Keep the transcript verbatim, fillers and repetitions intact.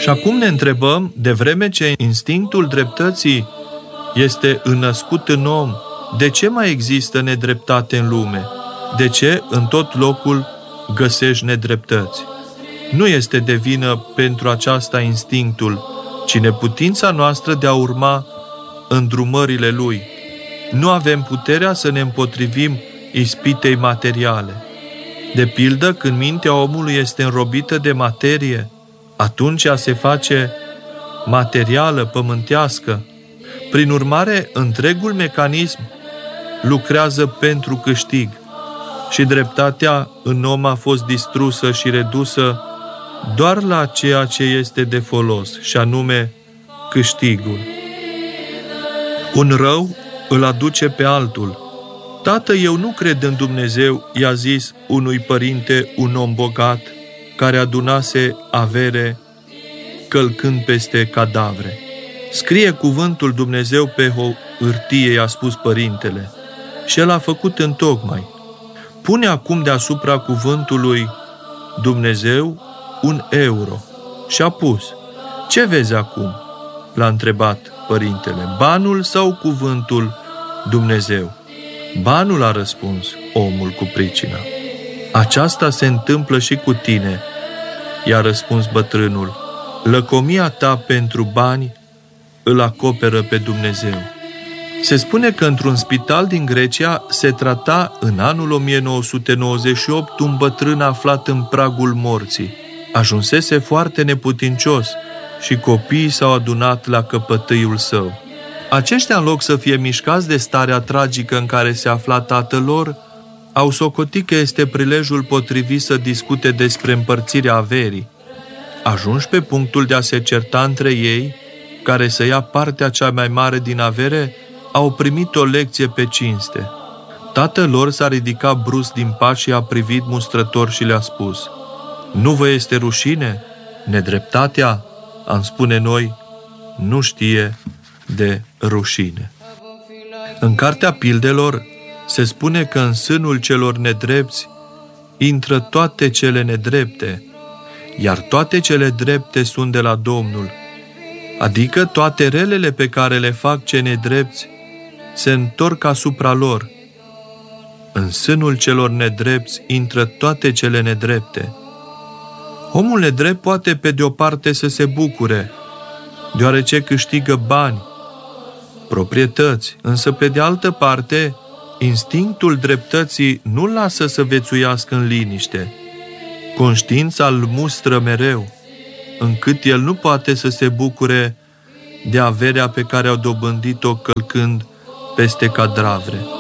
Și acum ne întrebăm, de vreme ce instinctul dreptății este înnăscut în om, de ce mai există nedreptate în lume? De ce în tot locul găsești nedreptăți? Nu este de vină pentru aceasta instinctul, ci neputința noastră de a urma îndrumările lui. Nu avem puterea să ne împotrivim ispitei materiale. De pildă, când mintea omului este înrobită de materie, atunci ea se face materială, pământească. Prin urmare, întregul mecanism lucrează pentru câștig și dreptatea în om a fost distrusă și redusă doar la ceea ce este de folos, și anume câștigul. Un rău îl aduce pe altul. Tată, eu nu cred în Dumnezeu, i-a zis unui părinte un om bogat care adunase avere călcând peste cadavre. Scrie cuvântul Dumnezeu pe o hârtie, i-a spus părintele, și el a făcut întocmai. Pune acum deasupra cuvântului Dumnezeu un euro și a pus. Ce vezi acum? L-a întrebat părintele. Banul sau cuvântul Dumnezeu? Banul, a răspuns omul cu pricina. Aceasta se întâmplă și cu tine, i-a răspuns bătrânul. Lăcomia ta pentru bani îl acoperă pe Dumnezeu. Se spune că într-un spital din Grecia se trata în anul o mie nouă sute nouăzeci și opt un bătrân aflat în pragul morții. Ajunsese foarte neputincios și copiii s-au adunat la căpătâiul său. Aceștia, în loc să fie mișcați de starea tragică în care se afla tatăl lor, au socotit că este prilejul potrivit să discute despre împărțirea averii. Ajunși pe punctul de a se certa între ei, care să ia partea cea mai mare din avere, au primit o lecție pe cinste. Tatăl lor s-a ridicat brusc din pat și a privit mustrător și le-a spus: nu vă este rușine? Nedreptatea, am spune noi, nu știe de rușine. În Cartea Pildelor se spune că în sânul celor nedrepți intră toate cele nedrepte, iar toate cele drepte sunt de la Domnul, adică toate relele pe care le fac cei nedrepți se întorc asupra lor. În sânul celor nedrepți intră toate cele nedrepte. Omul nedrept poate pe de-o parte să se bucure, deoarece câștigă bani, proprietăți, însă pe de altă parte, instinctul dreptății nu-l lasă să vețuiască în liniște. Conștiința îl mustră mereu, încât el nu poate să se bucure de averea pe care au dobândit-o călcând peste cadavre.